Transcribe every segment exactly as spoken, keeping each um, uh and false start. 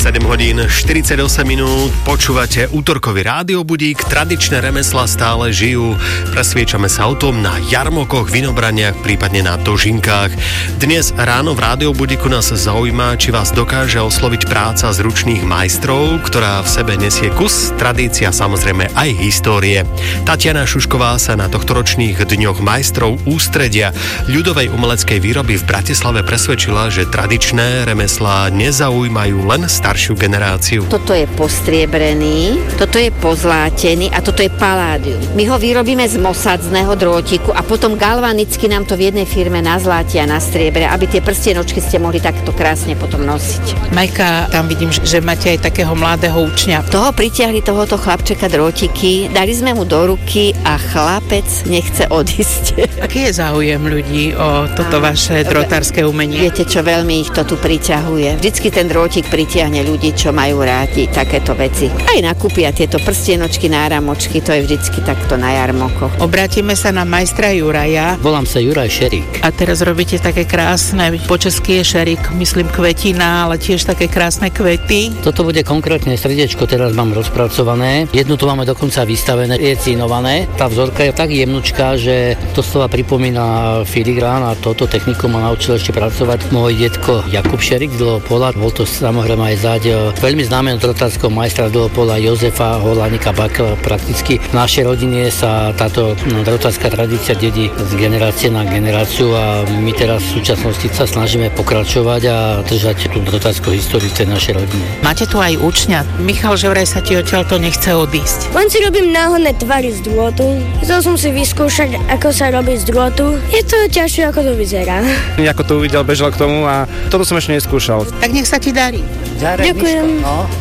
sedem hodín štyridsaťosem minút, počúvate útorkový rádiobudík, tradičné remeslá stále žijú, presviečame sa o tom na jarmokoch, vinobraniach, prípadne na dožinkách. Dnes ráno v rádiobudíku nás zaujíma, či vás dokáže osloviť práca zručných majstrov, ktorá v sebe nesie kus tradícia, samozrejme aj histórie. Tatiana Šušková sa na tohtoročných dňoch majstrov ústredia ľudovej umeleckej výroby v Bratislave presvedčila, že tradičné remeslá nezaujímajú len staršiu generáciu. Toto je postriebrený, toto je pozlátený a toto je paládium. My ho vyrobíme z mosadzného drôtiku a potom galvanicky nám to v jednej firme nazlátia na striebre, aby tie prstienočky ste mohli takto krásne potom nosiť. Majka, tam vidím, že máte aj takého mladého učňa. Toho pritiahli tohoto chlapčeka drôtiky, dali sme mu do ruky a chlapec nechce odísť. Aký je záujem ľudí o toto vaše drotárske umenie? Viete čo, veľmi ich to tu priťahuje. Vždycky ten drôtik pritiahne ľudí, čo majú rádi takéto veci. Aj nakúpia tieto prstienočky, náramočky, to je vždycky takto na jarmokoch. Obrátime sa na majstra Juraja. Volám sa Juraj Šerík. A teraz robíte také krásne, po česky je šerík, myslím kvetina, ale tiež také krásne kvety. Toto bude konkrétne srdiečko, teraz mám rozpracované. Jednu tu máme dokonca vystavené, je cínované. Tá vzorka je tak jemnučká, že to slova pripomína filigrán a toto techniku ma naučil ešte pracovať môj detko Jakub Šerík z Dlhého Pola. Bol to samozrejme aj záď veľmi známeho drotárskeho majstra z Dlhého Pola Jozefa Holánika Bakela. Prakticky v našej rodine sa táto drotárska tradícia dedí z generácie na generáciu a my teraz v súčasnosti sa snažíme pokračovať a držať tú drotárskú históriu v tej našej rodine. Máte tu aj učňa. Michal, že vraj sa ti odtiaľ to nechce odísť. Len si robím náhodné tvary z drôtu. Chcel som si vyskúšať, ako sa robí z drôtu. Je to ťažšie, ako to vyzerá. Ako to uvidel, bežal k tomu a toto som ešte neskúšal. Tak nech sa ti darí. Ďakujem.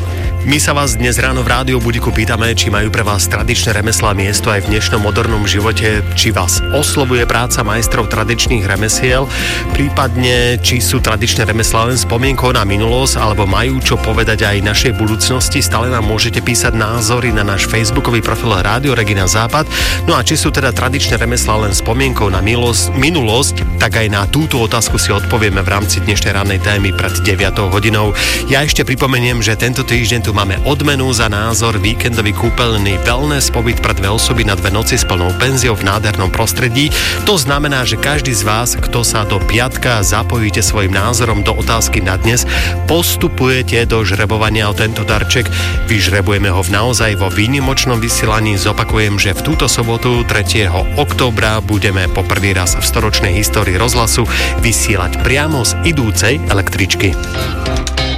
My sa vás dnes ráno v Rádiu Budíku pýtame, či majú pre vás tradičné remeslá miesto aj v dnešnom modernom živote, či vás oslovuje práca majstrov tradičných remesiel, prípadne či sú tradičné remeslá len spomienkou na minulosť, alebo majú čo povedať aj našej budúcnosti. Stále nám môžete písať názory na náš facebookový profil Rádio Regina Západ. No a či sú teda tradičné remeslá len spomienkou na milosť, minulosť, tak aj na túto otázku si odpovieme v rámci dnešnej rannej témy pred deviatou hodinou. Ja ešte pripomeniem, že tento týždeň tu máme odmenu za názor víkendový kúpeľný wellness pobyt pre dve osoby na dve noci s plnou penziou v nádhernom prostredí. To znamená, že každý z vás, kto sa do piatka zapojíte svojim názorom do otázky na dnes, postupujete do žrebovania o tento darček. Vyžrebujeme ho v naozaj vo výnimočnom vysielaní. Zopakujem, že v túto sobotu tretieho októbra budeme po prvý raz v storočnej histórii rozhlasu vysielať priamo z idúcej električky.